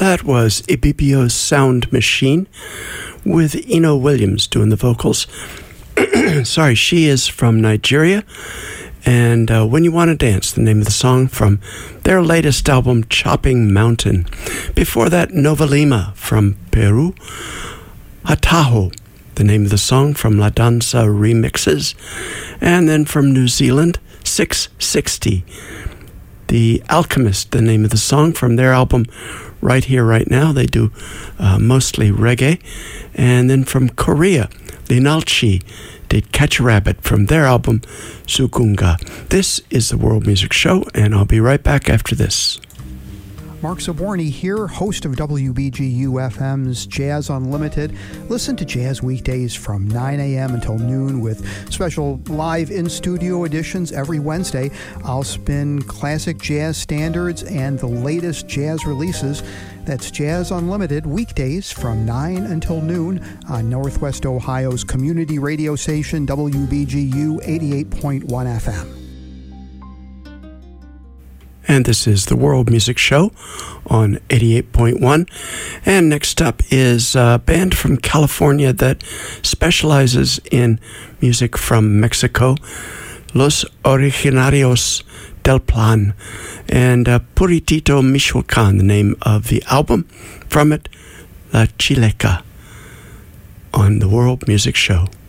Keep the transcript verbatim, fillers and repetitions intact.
That was Ibibio's Sound Machine with Eno Williams doing the vocals. Sorry, she is from Nigeria. And uh, When You Want to Dance, the name of the song from their latest album, Chopping Mountain. Before that, Nova Lima from Peru. Ataho, the name of the song from La Danza Remixes. And then from New Zealand, six sixty. The Alchemist, the name of the song from their album Right Here, Right Now. They do uh, mostly reggae. And then from Korea, Linalchi did Catch a Rabbit from their album Sukunga. This is the World Music Show, and I'll be right back after this. Mark Zaborny here, host of W B G U F M's Jazz Unlimited. Listen to jazz weekdays from nine a.m. until noon with special live in-studio editions every Wednesday. I'll spin classic jazz standards and the latest jazz releases. That's Jazz Unlimited, weekdays from nine until noon on Northwest Ohio's community radio station, W B G U eighty-eight point one F M. And this is the World Music Show on eighty-eight point one. And next up is a band from California that specializes in music from Mexico, Los Originarios del Plan, and uh, Puritito Michoacan, the name of the album. From it, La Chileca, on the World Music Show.